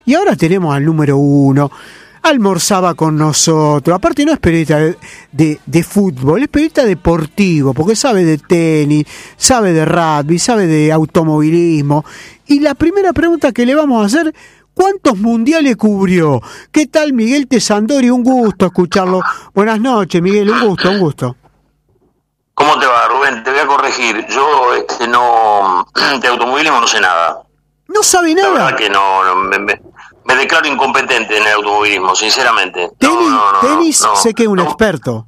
Y ahora tenemos al número uno. Almorzaba con nosotros. Aparte no es periodista de fútbol, es periodista deportivo, porque sabe de tenis, sabe de rugby, sabe de automovilismo. Y la primera pregunta que le vamos a hacer: ¿cuántos mundiales cubrió? ¿Qué tal, Miguel Tesandori? Un gusto escucharlo. Buenas noches, Miguel, un gusto. ¿Cómo te va, Rubén? Te voy a corregir. Yo no de automovilismo no sé nada. ¿No sabe nada? La verdad que no me declaro incompetente en el automovilismo, sinceramente. Tenis, sé que es un experto.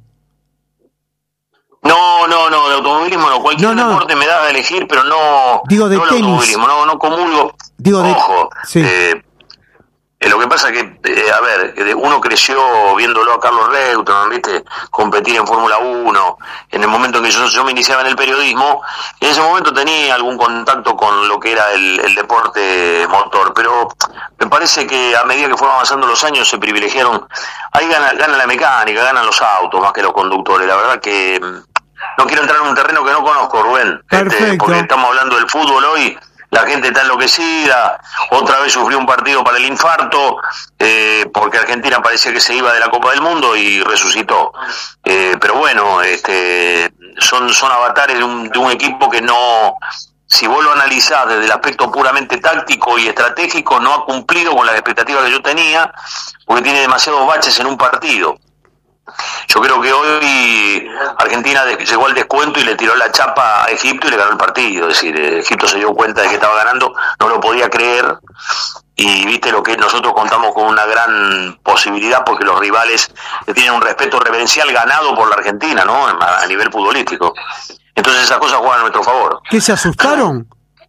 No, de automovilismo no. Cualquier deporte me da a elegir, pero no. Digo de no tenis. Automovilismo, no comulgo. Ojo, sí. Lo que pasa es que, uno creció viéndolo a Carlos Reutemann, ¿viste? Competir en Fórmula 1, en el momento en que yo me iniciaba en el periodismo, en ese momento tenía algún contacto con lo que era el deporte motor, pero me parece que a medida que fueron avanzando los años se privilegiaron, ahí gana la mecánica, ganan los autos más que los conductores. La verdad que no quiero entrar en un terreno que no conozco, Rubén, porque estamos hablando del fútbol hoy. La gente está enloquecida, otra vez sufrió un partido para el infarto, porque Argentina parecía que se iba de la Copa del Mundo y resucitó. Pero bueno, son avatares de un equipo que no, si vos lo analizás desde el aspecto puramente táctico y estratégico, no ha cumplido con las expectativas que yo tenía, porque tiene demasiados baches en un partido. Yo creo que hoy Argentina llegó al descuento y le tiró la chapa a Egipto y le ganó el partido. Es decir, Egipto se dio cuenta de que estaba ganando, no lo podía creer, y viste lo que nosotros contamos con una gran posibilidad porque los rivales tienen un respeto reverencial ganado por la Argentina, ¿no? A nivel futbolístico. Entonces esas cosas juegan a nuestro favor. ¿Qué se asustaron?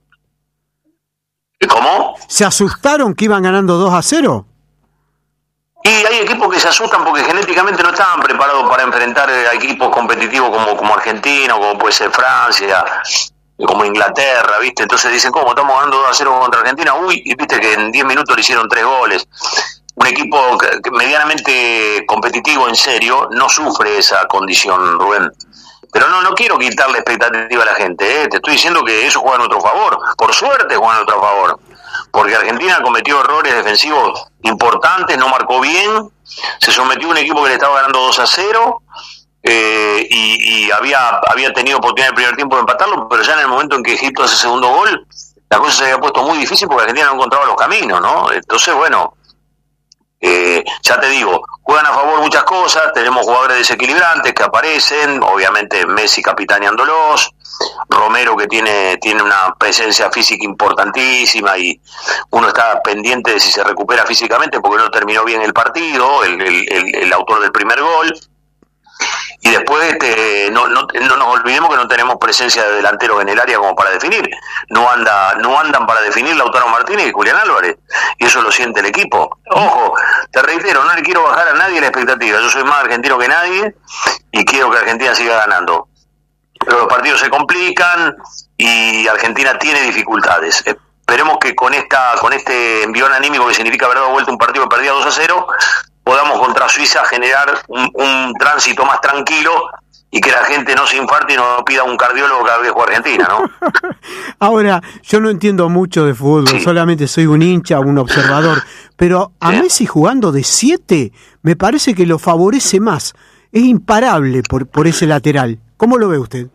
¿Cómo? ¿Se asustaron que iban ganando 2-0? Y hay equipos que se asustan porque genéticamente no estaban preparados para enfrentar a equipos competitivos como Argentina, como puede ser Francia, como Inglaterra, ¿viste? Entonces dicen, ¿cómo? Estamos ganando 2-0 contra Argentina. Uy, y viste que en 10 minutos le hicieron 3 goles. Un equipo que medianamente competitivo, en serio, no sufre esa condición, Rubén. Pero no quiero quitarle expectativa a la gente, ¿eh? Te estoy diciendo que eso juega a nuestro favor. Por suerte juega a nuestro favor. Porque Argentina cometió errores defensivos importantes, no marcó bien, se sometió a un equipo que le estaba ganando 2-0, y había tenido oportunidad en el primer tiempo de empatarlo, pero ya en el momento en que Egipto hace el segundo gol, la cosa se había puesto muy difícil porque Argentina no encontraba los caminos, ¿no? Entonces, bueno, ya te digo, juegan a favor muchas cosas, tenemos jugadores desequilibrantes que aparecen, obviamente Messi capitaneándolos, Romero que tiene una presencia física importantísima y uno está pendiente de si se recupera físicamente porque no terminó bien el partido, el autor del primer gol. Y después no nos olvidemos que no tenemos presencia de delanteros en el área como para definir. No andan para definir Lautaro Martínez y Julián Álvarez. Y eso lo siente el equipo. Ojo, te reitero, no le quiero bajar a nadie la expectativa. Yo soy más argentino que nadie y quiero que Argentina siga ganando. Pero los partidos se complican y Argentina tiene dificultades. Esperemos que con este envión anímico que significa haber dado vuelta un partido que perdía 2-0, podamos contra Suiza generar un tránsito más tranquilo y que la gente no se infarte y no pida un cardiólogo cada vez que juega Argentina, ¿no? Ahora, yo no entiendo mucho de fútbol, sí. Solamente soy un hincha, un observador, pero a Messi jugando de 7 me parece que lo favorece más. Es imparable por ese lateral. ¿Cómo lo ve usted?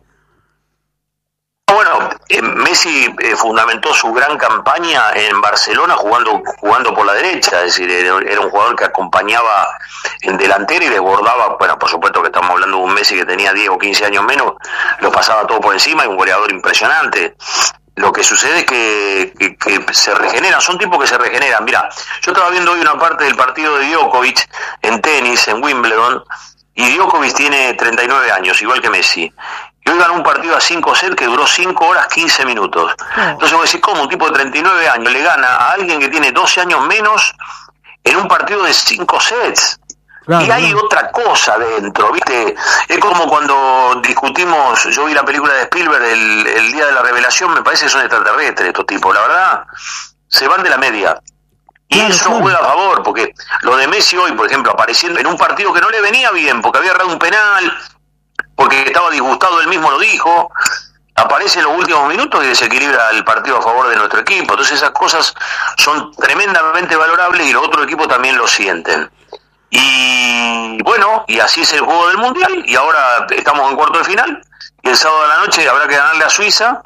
Bueno, Messi fundamentó su gran campaña en Barcelona jugando por la derecha, es decir, era un jugador que acompañaba en delantera y desbordaba. Bueno, por supuesto que estamos hablando de un Messi que tenía 10 o 15 años menos, lo pasaba todo por encima y un goleador impresionante. Lo que sucede es que se regeneran, son tipos que se regeneran. Mirá, yo estaba viendo hoy una parte del partido de Djokovic en tenis, en Wimbledon, y Djokovic tiene 39 años, igual que Messi. Y hoy ganó un partido a 5 sets que duró 5 horas 15 minutos. Entonces vos decís, ¿cómo un tipo de 39 años le gana a alguien que tiene 12 años menos en un partido de 5 sets? Claro, y hay otra cosa dentro, ¿viste? Es como cuando discutimos, yo vi la película de Spielberg, el Día de la Revelación, me parece que son extraterrestres estos tipos, la verdad, se van de la media. Y claro, eso juega a favor, porque lo de Messi hoy, por ejemplo, apareciendo en un partido que no le venía bien, porque había errado un penal, porque estaba disgustado, él mismo lo dijo, aparece en los últimos minutos y desequilibra el partido a favor de nuestro equipo. Entonces esas cosas son tremendamente valorables y los otros equipos también lo sienten. Y bueno, y así es el juego del Mundial, y ahora estamos en cuarto de final, y el sábado de la noche habrá que ganarle a Suiza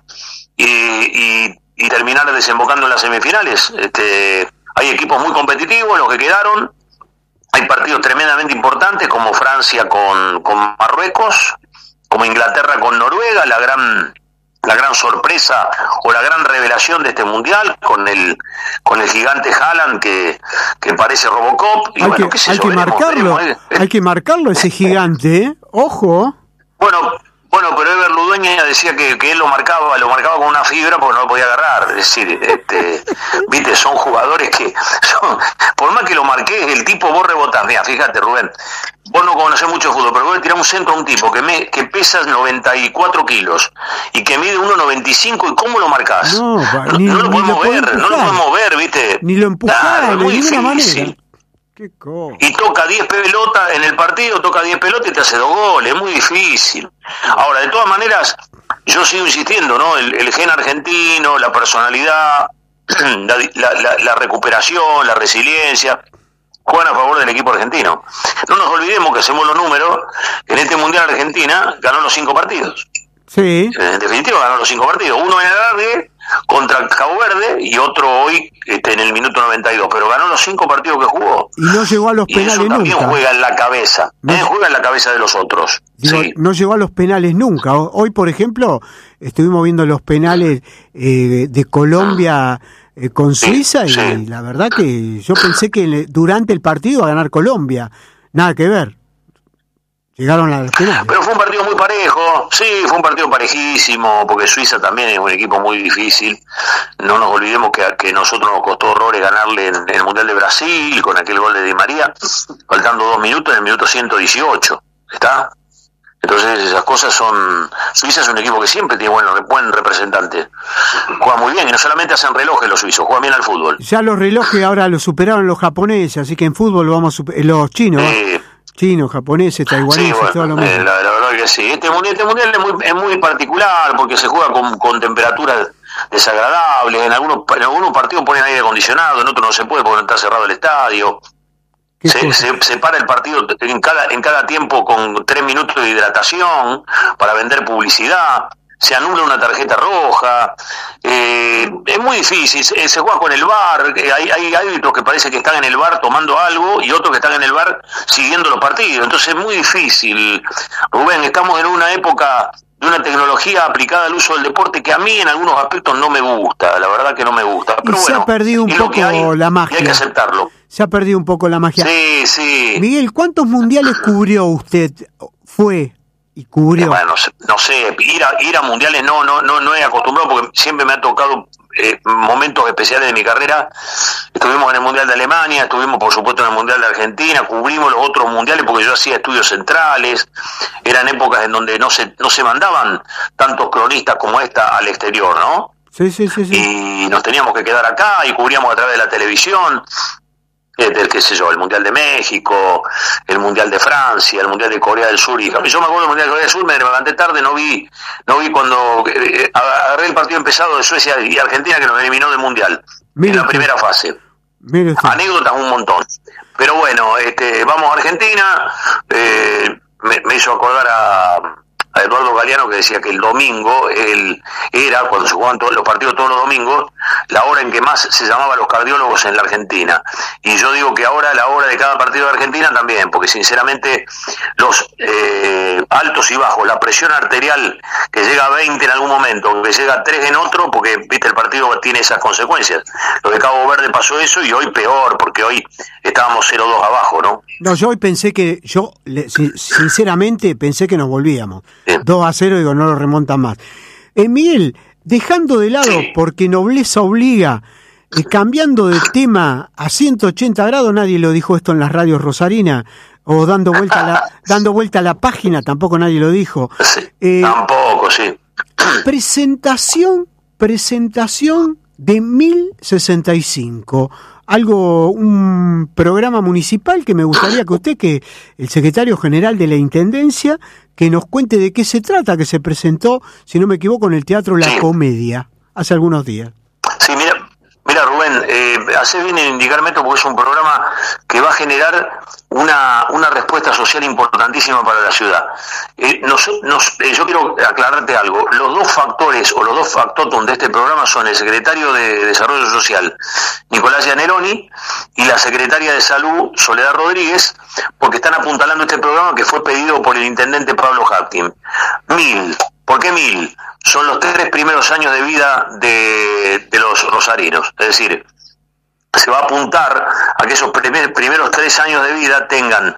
y terminar desembocando en las semifinales. Hay equipos muy competitivos, los que quedaron, hay partidos tremendamente importantes como Francia con Marruecos, como Inglaterra con Noruega, la gran sorpresa o la gran revelación de este mundial con el gigante Haaland que parece Robocop. Y hay que marcarlo ese gigante, ¿eh? Ojo. Bueno, pero Ever Ludueña decía que él lo marcaba con una fibra porque no lo podía agarrar. Es decir, viste, son jugadores que por más que lo marques, el tipo vos rebotás. Mira, fíjate, Rubén, vos no conocés mucho fútbol, pero vos le tirás un centro a un tipo que pesa 94 kilos y que mide 1,95, ¿y cómo lo marcás? No lo podemos ver, viste. Ni lo empujás, de ninguna manera. Y toca 10 pelotas en el partido, y te hace 2 goles, es muy difícil. Ahora, de todas maneras, yo sigo insistiendo, ¿no? El gen argentino, la personalidad, la recuperación, la resiliencia, juegan a favor del equipo argentino. No nos olvidemos que hacemos los números, en este Mundial Argentina ganó los 5 partidos. Sí. En definitiva ganó los 5 partidos, uno en el alargue contra Cabo Verde y otro hoy en el minuto 92, pero ganó los 5 partidos que jugó. Y no llegó a los penales nunca. Y eso también juega en la cabeza, juega en la cabeza de los otros. Digo, sí. No llegó a los penales nunca. Hoy, por ejemplo, estuvimos viendo los penales de Colombia con Suiza y la verdad que yo pensé que durante el partido iba a ganar Colombia. Nada que ver. Llegaron a las penales. Pero fue un partido muy parejo, sí, fue un partido parejísimo, porque Suiza también es un equipo muy difícil. No nos olvidemos que a nosotros nos costó horrores ganarle en el Mundial de Brasil, con aquel gol de Di María, faltando 2 minutos, en el minuto 118, ¿está? Entonces esas cosas son... Suiza es un equipo que siempre tiene buen representante, juega muy bien, y no solamente hacen relojes los suizos, juegan bien al fútbol. Ya los relojes ahora los superaron los japoneses, así que en fútbol vamos los chinos, chinos, japoneses, taiwaneses, sí, todo lo mismo. La verdad que sí. Este mundial es muy particular porque se juega con temperaturas desagradables. En algunos partidos ponen aire acondicionado, en otros no se puede porque no está cerrado el estadio. Se para el partido en cada tiempo con 3 minutos de hidratación para vender publicidad. Se anula una tarjeta roja, es muy difícil, se juega con el VAR, hay árbitros que parece que están en el VAR tomando algo y otros que están en el VAR siguiendo los partidos, entonces es muy difícil. Rubén, estamos en una época de una tecnología aplicada al uso del deporte que a mí en algunos aspectos no me gusta, la verdad que no me gusta. Pero se ha perdido un poco la magia. Y hay que aceptarlo. Se ha perdido un poco la magia. Sí. Miguel, ¿cuántos mundiales cubrió usted? Y cubrió. Bueno, no sé, ir a mundiales no he acostumbrado porque siempre me ha tocado momentos especiales de mi carrera. Estuvimos en el Mundial de Alemania, estuvimos por supuesto en el Mundial de Argentina, cubrimos los otros mundiales porque yo hacía estudios centrales, eran épocas en donde no se mandaban tantos cronistas como esta al exterior, ¿no? Sí. Y nos teníamos que quedar acá y cubríamos a través de la televisión. Qué sé yo, el Mundial de México, el Mundial de Francia, el Mundial de Corea del Sur. Y yo me acuerdo del Mundial de Corea del Sur, me levanté tarde, no vi cuando agarré el partido empezado de Suecia y Argentina que nos eliminó del Mundial en la primera fase. Anécdotas un montón. Pero bueno, vamos a Argentina, me hizo acordar a Eduardo Galeano, que decía que el domingo era, cuando se jugaban los partidos todos los domingos, la hora en que más se llamaba a los cardiólogos en la Argentina. Y yo digo que ahora la hora de cada partido de Argentina también, porque sinceramente los altos y bajos, la presión arterial que llega a 20 en algún momento, que llega a 3 en otro, porque viste el partido tiene esas consecuencias. Lo de Cabo Verde pasó eso y hoy peor, porque hoy estábamos 0-2 abajo, ¿no? No, yo hoy pensé que, sinceramente pensé que nos volvíamos. 2-0, digo, no lo remontan más. Miguel, dejando de lado, porque nobleza obliga, cambiando de tema a 180 grados, nadie lo dijo esto en las radios rosarinas, o dando vuelta a la página, tampoco nadie lo dijo. Tampoco, sí. Presentación de 1065. Un programa municipal que me gustaría que usted, que el secretario general de la Intendencia, que nos cuente de qué se trata, que se presentó, si no me equivoco, en el Teatro La Comedia, hace algunos días. Sí, mira Rubén, hace bien en indicarme esto porque es un programa que va a generar una respuesta social importantísima para la ciudad. Yo quiero aclararte algo. Los dos factores o los dos factotum de este programa son el secretario de Desarrollo Social, Nicolás Gianeroni, y la secretaria de Salud, Soledad Rodríguez, porque están apuntalando este programa que fue pedido por el intendente Pablo Hapkin. 1000. ¿Por qué 1000? Son los 3 primeros años de vida de los rosarinos. Es decir, se va a apuntar a que esos primeros 3 años de vida tengan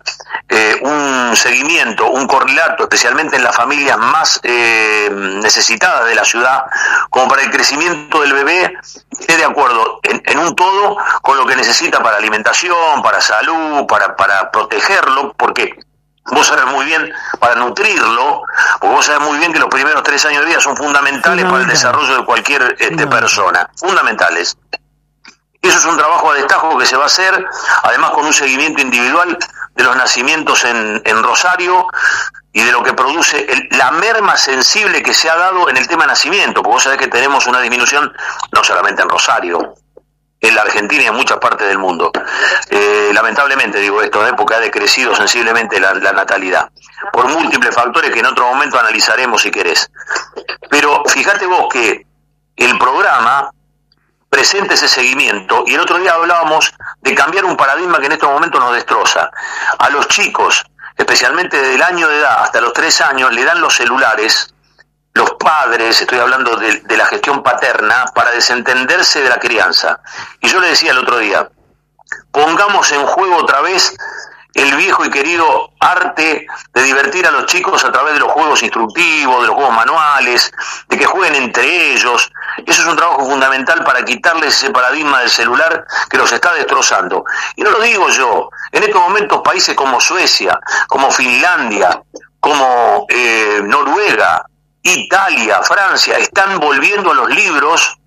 un seguimiento, un correlato, especialmente en las familias más necesitadas de la ciudad, como para el crecimiento del bebé esté de acuerdo en un todo con lo que necesita para alimentación, para salud, para protegerlo, porque vos sabés muy bien, para nutrirlo, porque vos sabés muy bien que los primeros 3 años de vida son fundamentales para el desarrollo de cualquier persona, fundamentales. Eso es un trabajo a destajo que se va a hacer, además con un seguimiento individual de los nacimientos en Rosario y de lo que produce la merma sensible que se ha dado en el tema nacimiento, porque vos sabés que tenemos una disminución no solamente en Rosario, en la Argentina y en muchas partes del mundo. Lamentablemente digo esto, porque ha decrecido sensiblemente la natalidad, por múltiples factores que en otro momento analizaremos si querés. Pero fíjate vos que el programa presenta ese seguimiento, y el otro día hablábamos de cambiar un paradigma que en estos momentos nos destroza. A los chicos, especialmente desde el año de edad hasta los 3 años, le dan los celulares, los padres, estoy hablando de la gestión paterna, para desentenderse de la crianza. Y yo le decía el otro día, pongamos en juego otra vez el viejo y querido arte de divertir a los chicos a través de los juegos instructivos, de los juegos manuales, de que jueguen entre ellos. Eso es un trabajo fundamental para quitarles ese paradigma del celular que los está destrozando. Y no lo digo yo, en estos momentos países como Suecia, como Finlandia, como Noruega, Italia, Francia, están volviendo a los libros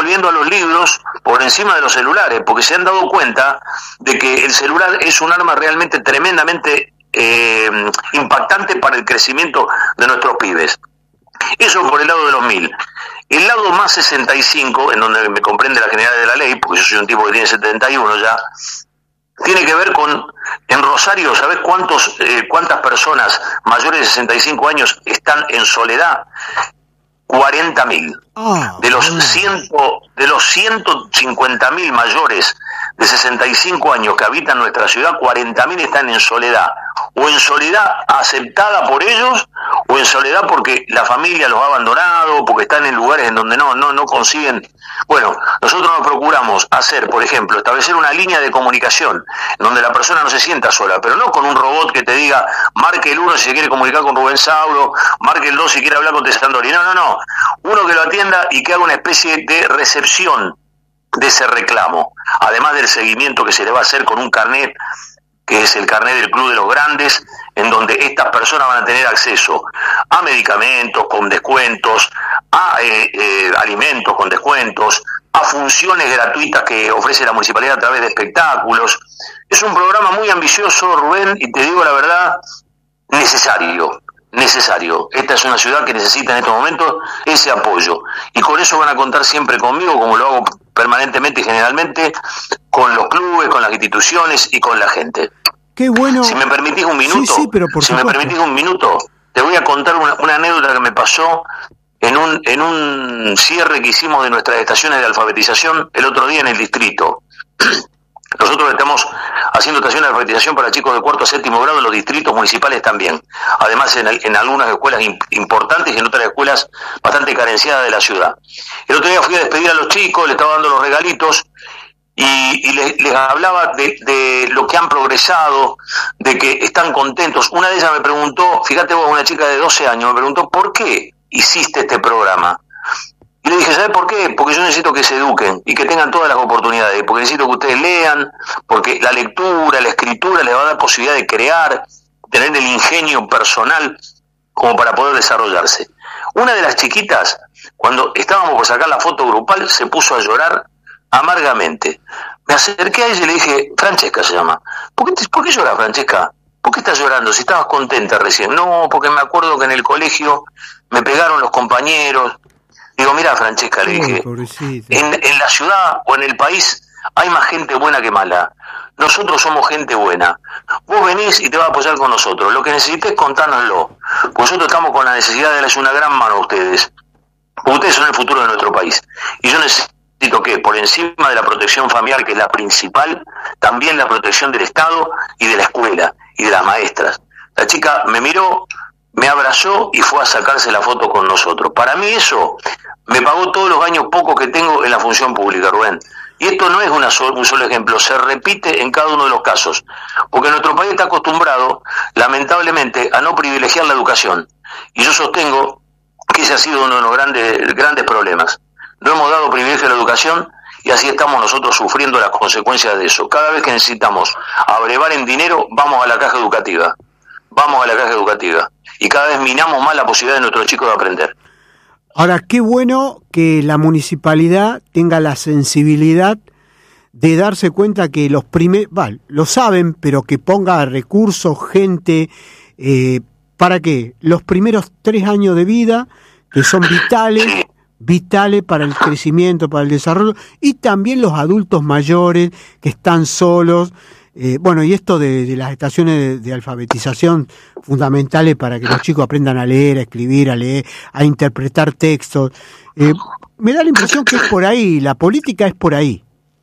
por encima de los celulares, porque se han dado cuenta de que el celular es un arma realmente tremendamente impactante para el crecimiento de nuestros pibes. Eso por el lado de los 1000. El lado más 65, en donde me comprende la generalidad de la ley, porque yo soy un tipo que tiene 71 ya, tiene que ver con, en Rosario, ¿sabés cuántas personas mayores de 65 años están en soledad? 40.000. De los 150.000 mayores de 65 años que habitan nuestra ciudad, 40.000 están en soledad. O en soledad aceptada por ellos, o en soledad porque la familia los ha abandonado, porque están en lugares en donde no consiguen. Bueno, nosotros nos procuramos hacer, por ejemplo, establecer una línea de comunicación donde la persona no se sienta sola, pero no con un robot que te diga, marque el 1 si se quiere comunicar con Rubén Sauro, marque el 2 si quiere hablar con Tesandori. No. Uno que lo atienda y que haga una especie de recepción de ese reclamo, además del seguimiento que se le va a hacer con un carnet, que es el carnet del Club de los Grandes, en donde estas personas van a tener acceso a medicamentos con descuentos, a alimentos con descuentos, a funciones gratuitas que ofrece la municipalidad a través de espectáculos. Es un programa muy ambicioso, Rubén, y te digo la verdad, necesario. Esta es una ciudad que necesita en estos momentos ese apoyo, y con eso van a contar siempre conmigo, como lo hago permanentemente y generalmente, con los clubes, con las instituciones y con la gente. Qué bueno. Si me permitís un minuto, te voy a contar una anécdota que me pasó en un cierre que hicimos de nuestras estaciones de alfabetización el otro día en el distrito. Nosotros estamos haciendo estaciones de alfabetización para chicos de 4 a 7º grado en los distritos municipales también. Además en algunas escuelas importantes y en otras escuelas bastante carenciadas de la ciudad. El otro día fui a despedir a los chicos, les estaba dando los regalitos y les hablaba de lo que han progresado, de que están contentos. Una de ellas me preguntó, fíjate vos, una chica de 12 años, me preguntó, ¿por qué hiciste este programa? Y le dije, ¿sabes por qué? Porque yo necesito que se eduquen y que tengan todas las oportunidades, porque necesito que ustedes lean, porque la lectura, la escritura les va a dar posibilidad de crear, tener el ingenio personal como para poder desarrollarse. Una de las chiquitas, cuando estábamos por sacar la foto grupal, se puso a llorar amargamente. Me acerqué a ella y le dije, Francesca se llama, ¿por qué lloras, Francesca? ¿Por qué estás llorando si estabas contenta recién? No, porque me acuerdo que en el colegio me pegaron los compañeros. Digo, mira, Francesca, le dije, en la ciudad o en el país hay más gente buena que mala. Nosotros somos gente buena. Vos venís y te vas a apoyar con nosotros. Lo que necesites, contárnoslo. Nosotros estamos con la necesidad de darles una gran mano a ustedes. Ustedes son el futuro de nuestro país. Y yo necesito que, por encima de la protección familiar, que es la principal, también la protección del Estado y de la escuela y de las maestras. La chica me miró, me abrazó y fue a sacarse la foto con nosotros. Para mí eso me pagó todos los años pocos que tengo en la función pública, Rubén. Y esto no es un solo ejemplo, se repite en cada uno de los casos, porque nuestro país está acostumbrado, lamentablemente, a no privilegiar la educación. Y yo sostengo que ese ha sido uno de los grandes problemas. No hemos dado privilegio a la educación y así estamos nosotros sufriendo las consecuencias de eso. Cada vez que necesitamos abrevar en dinero, vamos a la caja educativa. Y cada vez minamos más la posibilidad de nuestros chicos de aprender. Ahora, qué bueno que la municipalidad tenga la sensibilidad de darse cuenta que los lo saben, pero que ponga recursos, gente, ¿para qué? Los primeros 3 años de vida, que son vitales para el crecimiento, para el desarrollo, y también los adultos mayores que están solos. Y esto de las estaciones de alfabetización fundamentales para que los chicos aprendan a leer, a escribir, a leer, a interpretar textos. Me da la impresión que es por ahí, la política es por ahí.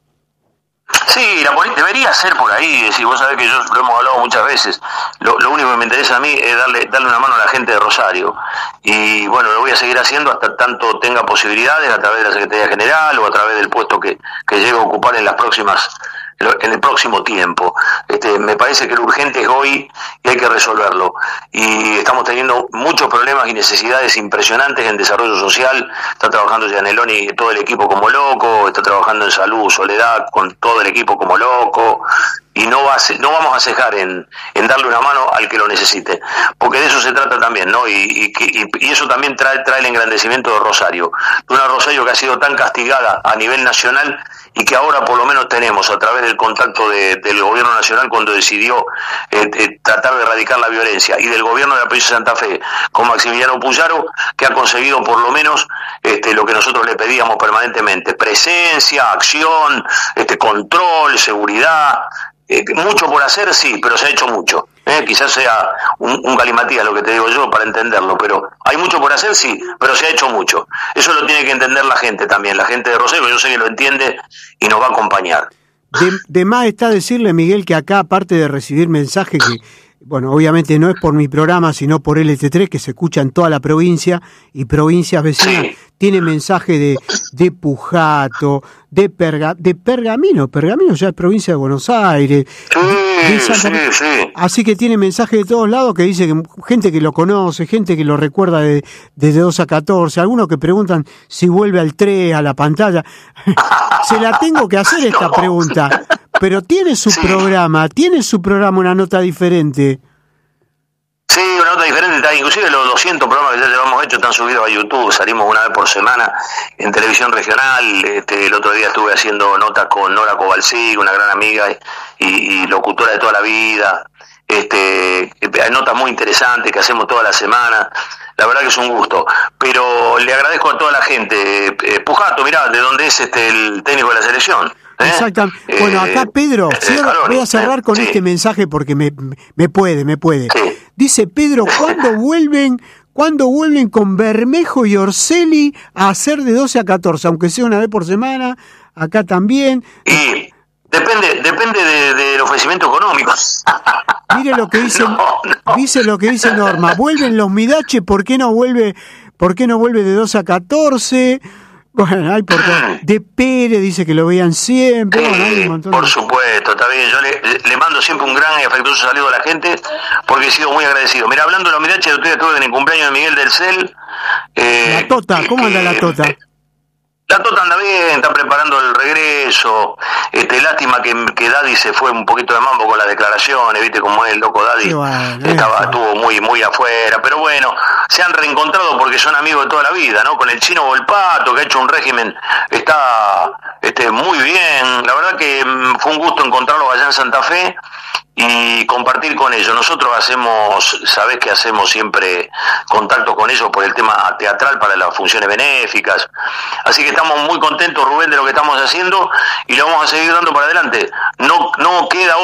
Sí, debería ser por ahí. Si vos sabés que yo lo hemos hablado muchas veces. Lo único que me interesa a mí es darle una mano a la gente de Rosario. Y bueno, lo voy a seguir haciendo hasta tanto tenga posibilidades a través de la Secretaría General o a través del puesto que llegue a ocupar en el próximo tiempo. Me parece que lo urgente es hoy y hay que resolverlo. Y estamos teniendo muchos problemas y necesidades impresionantes en desarrollo social. Está trabajando Gianelloni y todo el equipo como loco, está trabajando en salud, Soledad con todo el equipo como loco, y no vamos a cejar en darle una mano al que lo necesite, porque de eso se trata también, ¿no? Y eso también trae el engrandecimiento de Rosario, de una Rosario que ha sido tan castigada a nivel nacional y que ahora por lo menos tenemos a través del contacto del gobierno nacional cuando decidió tratar de erradicar la violencia, y del gobierno de la provincia de Santa Fe con Maximiliano Puyaro, que ha conseguido por lo menos lo que nosotros le pedíamos permanentemente: presencia, acción, control, seguridad. Mucho por hacer, sí, pero se ha hecho mucho. Quizás sea un galimatías lo que te digo yo para entenderlo, pero hay mucho por hacer, sí, pero se ha hecho mucho. Eso lo tiene que entender la gente también, la gente de Rosario, yo sé que lo entiende y nos va a acompañar. De más está decirle, Miguel, que acá, aparte de recibir mensajes que, obviamente no es por mi programa, sino por LT3, que se escucha en toda la provincia y provincias vecinas, sí. Tiene mensaje de Pujato, de Pergamino ya es provincia de Buenos Aires. Sí. Así que tiene mensaje de todos lados que dice que gente que lo conoce, gente que lo recuerda desde 2 a 14, algunos que preguntan si vuelve al 3, a la pantalla. Se la tengo que hacer esta pregunta, pero tiene su programa, una nota diferente. Sí, una nota diferente, inclusive los 200 programas que ya llevamos hecho están subidos a YouTube, salimos una vez por semana en televisión regional. El otro día estuve haciendo notas con Nora Kovalsik, una gran amiga y locutora de toda la vida. Hay notas muy interesantes que hacemos toda la semana, la verdad que es un gusto, pero le agradezco a toda la gente. Pujato, mirá, de dónde es el técnico de la selección. Exactamente. Bueno, acá Pedro, voy a cerrar con este mensaje porque me puede. Sí. Dice Pedro, ¿cuándo vuelven con Bermejo y Orselli a hacer de 12 a 14? Aunque sea una vez por semana, acá también. Y depende del ofrecimiento económico. Mire lo que dice, dice lo que dice Norma. Vuelven los Midache, ¿por qué no vuelve de 12 a 14? Bueno, de Pérez dice que lo veían siempre. Hay un montón por supuesto, está bien. Yo le mando siempre un gran y afectuoso saludo a la gente porque he sido muy agradecido. Mira, hablando de los Miraches, estuve en el cumpleaños de Miguel del Cel. La Tota, ¿cómo anda la Tota? La Tota anda bien, está preparando el regreso. Lástima que Daddy se fue un poquito de mambo con las declaraciones, viste cómo es el loco Daddy. Bueno, estuvo muy afuera, pero bueno, se han reencontrado porque son amigos de toda la vida, ¿no? Con el Chino Volpato, que ha hecho un régimen, está muy bien. La verdad que fue un gusto encontrarlos allá en Santa Fe y compartir con ellos. Nosotros sabés que hacemos siempre contacto con ellos por el tema teatral para las funciones benéficas, así que estamos muy contentos, Rubén, de lo que estamos haciendo y lo vamos a seguir dando para adelante. No queda